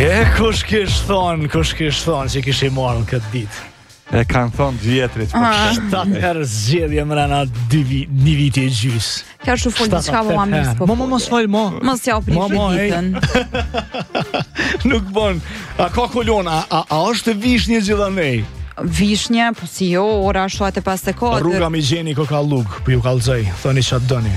Kush kish thon që kish i marrën këtë ditë. E kanë thonë vjetrit. 7 herë zgjedhje mrena 2 viti e gjys. Ka shumë fol diçka po ma mirë. Po mos fal mo. Mos ja prish ditën. Nuk bon. A ka kolon, a është vishnje gjithanej? Vishnje, po si jo, ora 7:54. Rruga mi gjeni ko ka lug, po ju kallzoj, thoni çat doni.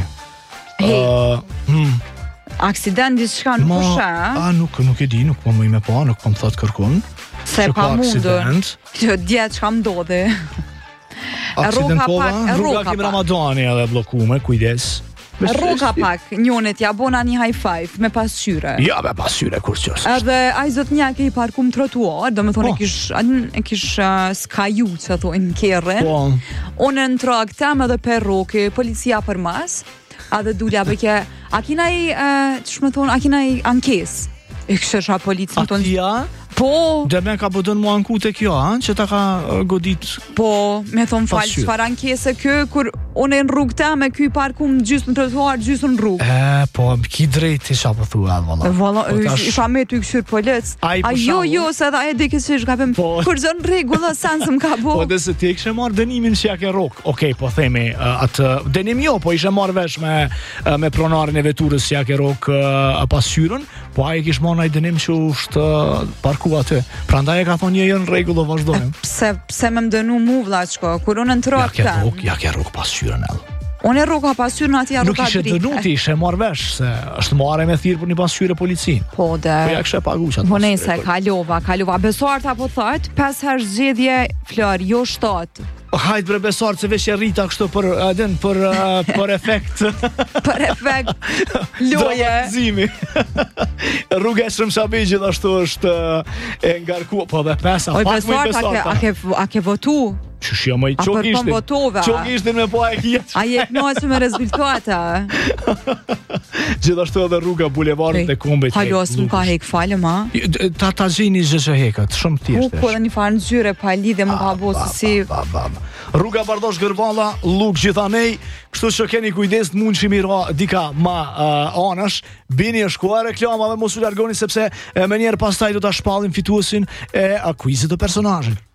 Aksident diçka nuk është, a? Nuk e di, nuk po më me pa, nuk po më thot kërkun. Se pa mundur. Që djetë që kam ndodhi. Rruga kim Ramadani edhe blokume, kujdes. Rruga pak, njonit ja bona një high five me pasqyre. Ja, me pasqyre, kur qështë. Edhe aj zot një ke i parkum trotuar, do me thonë e kish skaju që thonë në kjerre. Unë në trag tem edhe per roki, policia për mas, edhe dulja bëke, a kina i, që shme thonë, a kina i ankes? E kështë qa polici më tonë. Atia? Po. Dhe me ka bëdën mu anku të kjo, që ta ka godit. Po, me thonë falë çfarë ankese kë, kur unë në rrugë ta me ky parkum gjysë në trotuar, gjysë në rrugë. Po, ki drejt isha po thua, valla, isha me të i këshyr polic. A jo, se da e di kësi shkapim, kur zënë regullë, sanë më ka bo. Po, dhe se ti kështë marrë dënimin që ja ke rrugë. Okej, po themi, atë dënim jo, po ishe marrë vesh me pronarin e veturës që ja ke rrugë pasqyrën, po a e kishë marrë në dënim që është parku aty. Prandaj e ka thonë një në rregull do vazhdojmë. Pse më dënu mu vllachko, kur unë në trok tam. Ja ke rrugë pasqyrën edhe. Unë e rruga pasqyrën atje rruga dritë. Nuk ishe dënu ti, ishe marrë vesh se është marrë me thirr për një pasqyrë policin. Po dhe. Po ja kishe pagu çat. Po nëse kalova. Besuarta po thot, 5 herë zgjedhje Flor, jo 7. Hajt bre besar se vesh e rrita kështu për efekt. Për efekt loje. Dramatizimi. Rruga e Shëmshabi gjithashtu është e ngarkuar, po dhe pesa pak më besar. A ke votu? Shushja më i qok ishtin me po e kjeq. A je kënaqur me rezultata? Gjithashtu edhe rruga bulevardit e Kombit. Halos nuk ka hek falem, a? Ta gjeni zhë hekat, shumë thjeshtë. Po dhe një farë në zyre pa lidhe më ka bosë si... Rruga Bardosh Gërballa, Luk Gjithanej, kështu që keni kujdes të mund shimira dika ma anash, bini e shkua reklamave, mos u largoni sepse me njerë pastaj do ta shpallim fituesin e akuizit të personazhit.